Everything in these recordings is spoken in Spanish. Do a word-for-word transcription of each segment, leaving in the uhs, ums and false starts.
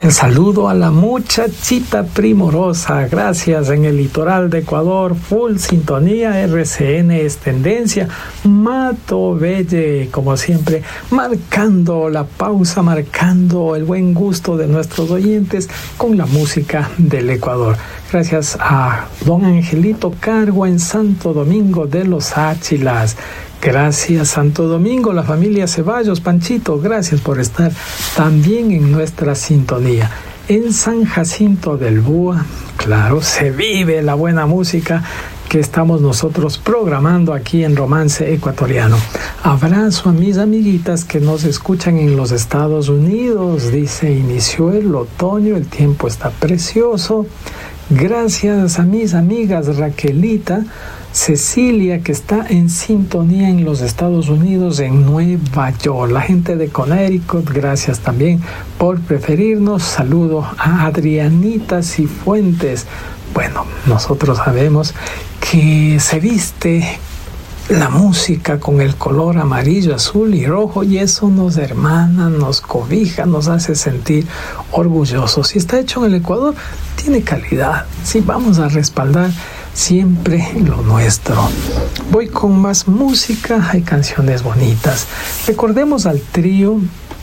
El saludo a la muchachita primorosa, gracias en el litoral de Ecuador, full sintonía, R C N es tendencia, Mato Belle, como siempre, marcando la pausa, marcando el buen gusto de nuestros oyentes con la música del Ecuador. Gracias a don Angelito Cargo en Santo Domingo de los Áchilas. Gracias Santo Domingo, la familia Ceballos, Panchito, gracias por estar también en nuestra sintonía. En San Jacinto del Búa, claro, se vive la buena música que estamos nosotros programando aquí en Romance Ecuatoriano. Abrazo a mis amiguitas que nos escuchan en los Estados Unidos. Dice, inició el otoño, el tiempo está precioso. Gracias a mis amigas Raquelita, Cecilia, que está en sintonía en los Estados Unidos, en Nueva York. La gente de Connecticut, gracias también por preferirnos. Saludo a Adrianita Cifuentes. Bueno, nosotros sabemos que se viste la música con el color amarillo, azul y rojo, y eso nos hermana, nos cobija, nos hace sentir orgullosos. Si está hecho en el Ecuador, tiene calidad. Sí, vamos a respaldar siempre lo nuestro. Voy con más música, hay canciones bonitas. Recordemos al trío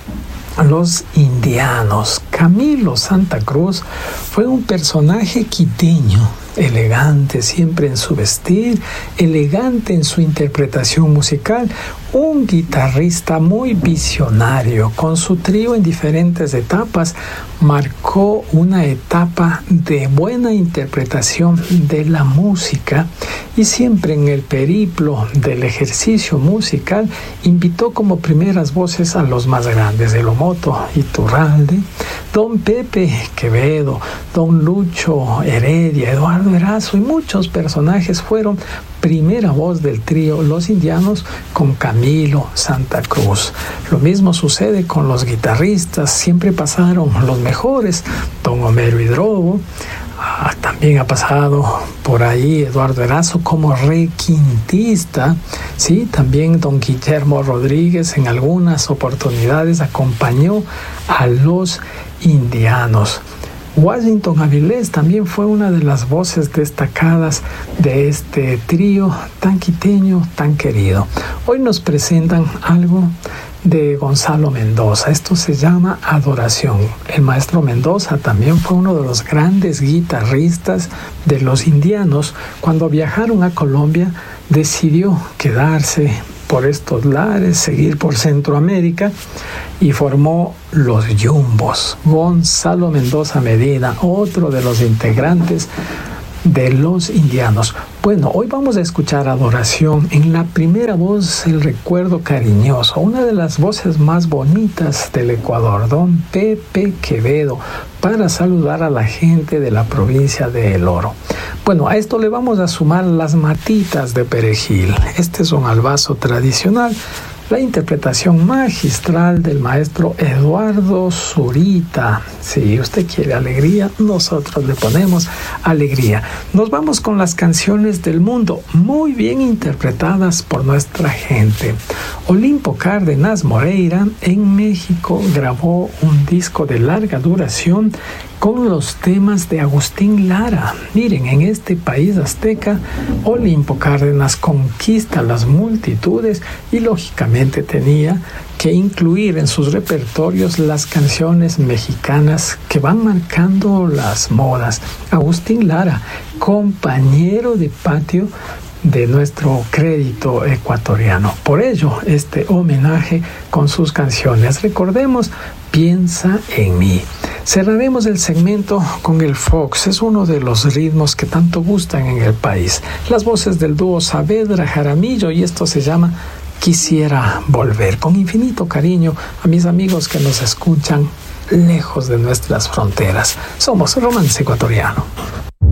Los Indianos. Camilo Santa Cruz fue un personaje quiteño, elegante siempre en su vestir, elegante en su interpretación musical, un guitarrista muy visionario. Con su trío en diferentes etapas marcó una etapa de buena interpretación de la música, y siempre en el periplo del ejercicio musical invitó como primeras voces a los más grandes: de Lomoto Iturralde, don Pepe Quevedo, don Lucho Heredia, Eduardo Erazo, y muchos personajes fueron primera voz del trío Los Indianos con Camilo Santa Cruz. Lo mismo sucede con los guitarristas, siempre pasaron los mejores, don Homero Hidrobo, ah, también ha pasado por ahí Eduardo Erazo como requintista, sí, también don Guillermo Rodríguez en algunas oportunidades acompañó a Los Indianos. Washington Avilés también fue una de las voces destacadas de este trío tan quiteño, tan querido. Hoy nos presentan algo de Gonzalo Mendoza. Esto se llama Adoración. El maestro Mendoza también fue uno de los grandes guitarristas de Los Indianos. Cuando viajaron a Colombia, decidió quedarse por estos lares, seguir por Centroamérica, y formó Los Yumbos. Gonzalo Mendoza Medina, otro de los integrantes de Los Indianos. Bueno, hoy vamos a escuchar Adoración. En la primera voz, el recuerdo cariñoso, una de las voces más bonitas del Ecuador, don Pepe Quevedo, para saludar a la gente de la provincia de El Oro. Bueno, a esto le vamos a sumar las matitas de perejil. Este es un albazo tradicional. La interpretación magistral del maestro Eduardo Zurita. Si usted quiere alegría, nosotros le ponemos alegría. Nos vamos con las canciones del mundo, muy bien interpretadas por nuestra gente. Olimpo Cárdenas Moreira, en México, grabó un disco de larga duración con los temas de Agustín Lara. Miren, en este país azteca, Olimpo Cárdenas conquista las multitudes y lógicamente tenía que incluir en sus repertorios las canciones mexicanas que van marcando las modas. Agustín Lara, compañero de patio de nuestro crédito ecuatoriano. Por ello, este homenaje con sus canciones. Recordemos, Piensa en mí. Cerraremos el segmento con el fox. Es uno de los ritmos que tanto gustan en el país. Las voces del dúo Saavedra Jaramillo, y esto se llama Quisiera Volver. Con infinito cariño a mis amigos que nos escuchan lejos de nuestras fronteras. Somos Romance Ecuatoriano.